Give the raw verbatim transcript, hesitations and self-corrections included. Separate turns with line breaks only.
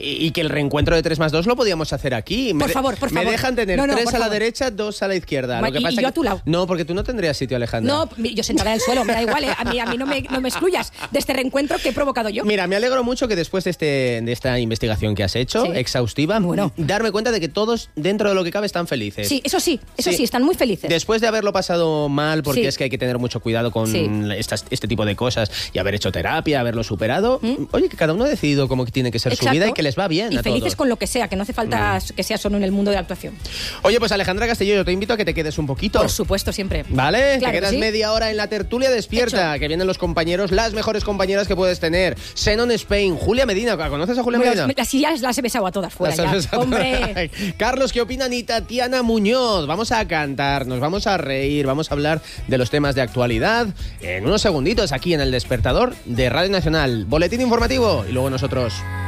y, y que el reencuentro de tres más dos lo podíamos hacer aquí.
Por
me,
favor, por
me
favor.
dejan tener
no, no,
tres a la
favor.
derecha, dos a la izquierda.
Ma,
Lo que
y,
pasa
y yo
que,
a tu lado.
No, porque tú no tendrías sitio, Alejandra.
No, yo sentada en el suelo, me da igual, ¿eh? A mí, a mí no, me, no me excluyas de este reencuentro que he provocado yo.
Mira, me alegro mucho que después de, este, de esta investigación que has hecho,
Sí.
exhaustiva,
Bueno.
darme cuenta de que todos, dentro de lo que cabe, están felices.
Sí, eso sí, eso sí,
Sí.
están muy felices.
Después de haberlo pasado mal, porque
Sí.
es que hay que tener mucho cuidado con
Sí.
estas, este tipo de cosas y haber hecho terapia, haberlo superado,
¿Mm?
oye, que cada uno ha decidido cómo tiene que ser
Exacto.
su vida y que les va bien
y
a
felices
todos.
con lo que sea, que no hace falta
Mm.
que sea solo en el mundo de la actuación.
Oye, pues Alejandra Castelló, yo te invito a que te quedes un poquito.
Por supuesto, siempre.
¿Vale?
Claro
te
que
quedas
sí.
media hora en la tertulia despierta,
Hecho.
que vienen los compañeros, las mejores compañeras que puedes tener. Xenon Spain, Julia Medina, ¿conoces a Julia
Bueno,
Medina?
así ya las he besado a todas fuera.
Las has
Ya.
besado.
Hombre.
Carlos, ¿qué opinan? Y Tatiana Muñoz. Vamos a cantar, nos vamos a reír, vamos a hablar de los temas de actualidad en unos segunditos aquí en El Despertador de Radio Nacional. Boletín informativo y luego nosotros.